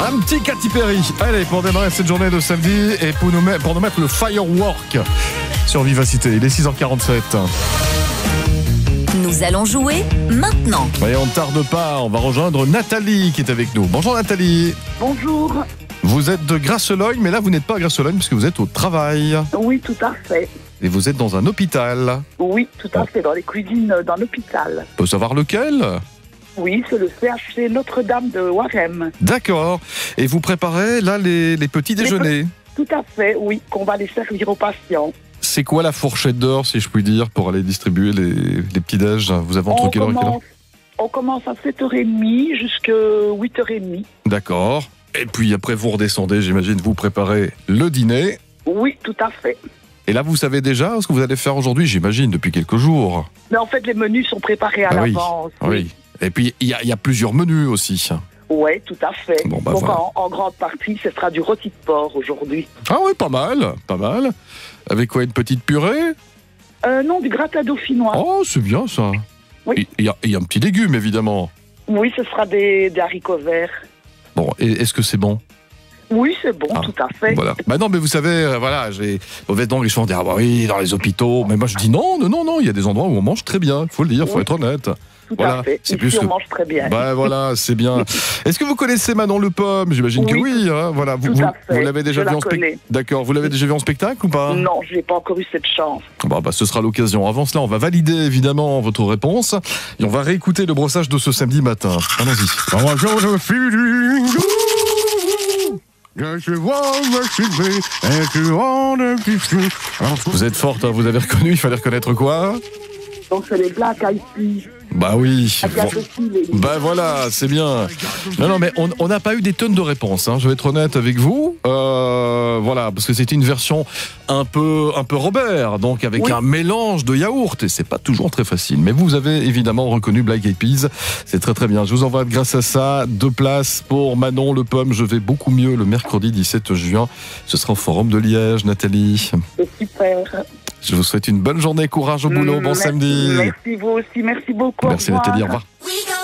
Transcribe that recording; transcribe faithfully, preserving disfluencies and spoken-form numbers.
Un petit Katy Perry. Allez, pour démarrer cette journée de samedi et pour nous, mettre, pour nous mettre le firework sur Vivacité. Il est six heures quarante-sept. Nous allons jouer maintenant. Et on ne tarde pas, on va rejoindre Nathalie qui est avec nous. Bonjour Nathalie. Bonjour. Vous êtes de Grasselogne, mais là vous n'êtes pas à Grasselogne puisque vous êtes au travail. Oui, tout à fait. Et vous êtes dans un hôpital. Oui, tout à fait, dans les cuisines d'un hôpital. On peut savoir lequel ? Oui, c'est le C H C Notre-Dame de Waremme. D'accord. Et vous préparez là les, les petits déjeuners ? Tout à fait, oui, qu'on va les servir aux patients. C'est quoi la fourchette d'heure, si je puis dire, pour aller distribuer les, les petits déj ? Vous avez entre on quelle heure et quelle heure ? commence, on commence à sept heures trente jusqu'à huit heures trente. D'accord. Et puis après, vous redescendez, j'imagine, vous préparez le dîner. Oui, tout à fait. Et là, vous savez déjà ce que vous allez faire aujourd'hui, j'imagine, depuis quelques jours. Mais en fait, les menus sont préparés à Ah oui. l'avance. Oui. Et puis, il y, y a plusieurs menus aussi. Oui, tout à fait. Bon, bah, Donc, voilà. en, en grande partie, ce sera du rôti de porc aujourd'hui. Ah oui, pas mal, pas mal. Avec quoi, une petite purée ? Euh, non, du gratin dauphinois. Oh, c'est bien ça. Oui. Il y, a- il y a un petit légume, évidemment. Oui, ce sera des, des haricots verts. Bon, et est-ce que c'est bon ? Oui, c'est bon, Ah, tout à fait. Voilà. Bah non, mais vous savez, euh, voilà, j'ai mauvaise langue, les gens disent ah bah oui, dans les hôpitaux. Mais moi je dis non, non, non, non, il y a des endroits où on mange très bien. Il faut le dire, il faut Oui. être honnête. Tout Voilà, à fait. c'est Ici, plus on que- mange très bien. Bah voilà, c'est bien. Est-ce que vous connaissez Manon Le Pomme ? J'imagine que Oui. oui. Hein, voilà. Vous, Tout à vous- fait. vous l'avez déjà Je vu la en spectacle ? connais. D'accord. Vous l'avez déjà vu en spectacle ou pas ? Non, je n'ai pas encore eu cette chance. Bon, bah, ce sera l'occasion. Avant cela, on va valider évidemment votre réponse et on va réécouter le brossage de ce samedi matin. Allons-y. Vous êtes forte, hein, vous avez reconnu, il fallait reconnaître quoi ? Donc, c'est les Black Eyed Peas. Bah oui. Avec Bon. aussi les- Bah voilà, c'est bien. Non, non, mais on on n'a pas eu des tonnes de réponses. Hein. Je vais être honnête avec vous. Euh, voilà, parce que c'était une version un peu, un peu Robert, donc avec Oui. un mélange de yaourt. Et c'est pas toujours très facile. Mais vous avez évidemment reconnu Black Eyed Peas. C'est très très bien. Je vous envoie grâce à ça deux places pour Manon Le Pomme. Je vais beaucoup mieux le mercredi dix-sept juin. Ce sera au Forum de Liège, Nathalie. C'est super. Je vous souhaite une bonne journée, courage au boulot, bon Merci- samedi. Merci vous aussi, merci beaucoup. au Merci revoir. Nathalie, au revoir. We go